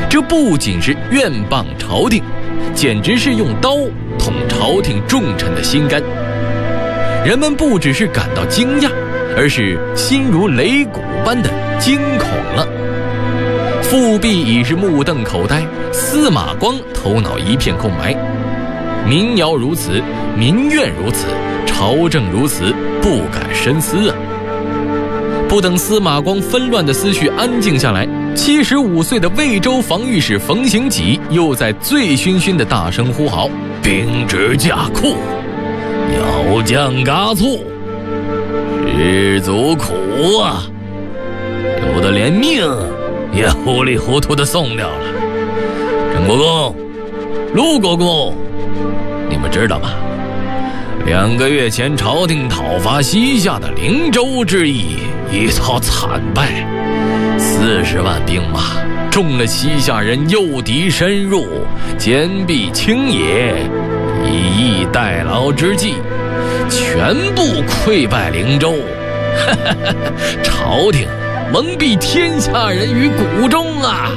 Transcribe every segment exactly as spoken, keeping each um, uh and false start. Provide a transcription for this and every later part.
这不仅是冤谤朝廷，简直是用刀捅朝廷重臣的心肝。人们不只是感到惊讶，而是心如擂鼓般的惊恐了。富弼已是目瞪口呆，司马光头脑一片空白。民谣如此，民怨如此，朝政如此，不敢深思啊！不等司马光纷乱的思绪安静下来，七十五岁的魏州防御使冯行己又在醉醺醺的大声呼号：兵之驾库，要将嘎促，士卒苦啊！有的连命也糊里糊涂的送掉了。郑国公、陆国公，你们知道吗？两个月前朝廷讨伐西夏的灵州之役一遭惨败，四十万兵马中了西夏人诱敌深入，坚壁清野，以逸待劳之计，全部溃败灵州。朝廷蒙蔽天下人于谷中啊！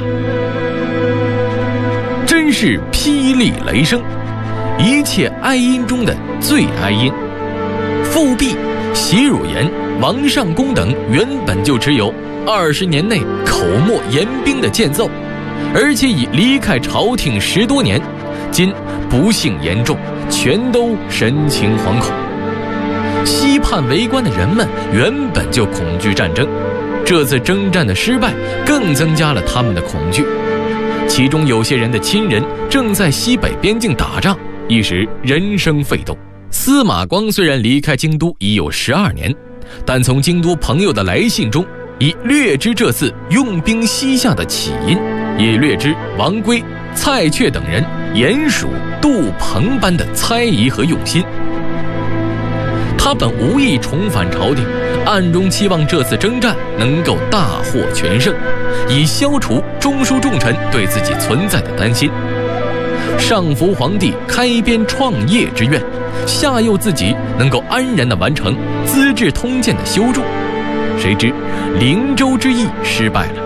真是霹雳雷声，一切哀音中的最哀音。富弼、席汝言、王尚公等原本就持有二十年内口没严兵的剑奏，而且已离开朝廷十多年，今不幸严重，全都神情惶恐。西畔围观的人们原本就恐惧战争，这次征战的失败更增加了他们的恐惧。其中有些人的亲人正在西北边境打仗，一时人声沸动。司马光虽然离开京都已有十二年，但从京都朋友的来信中已略知这次用兵西夏的起因，也略知王圭、蔡确等人鼹鼠、杜鹏般的猜疑和用心。他本无意重返朝廷，暗中期望这次征战能够大获全胜，以消除中枢重臣对自己存在的担心。上服皇帝开边创业之愿，下佑自己能够安然地完成《资治通鉴》的修筑。谁知灵州之役失败了，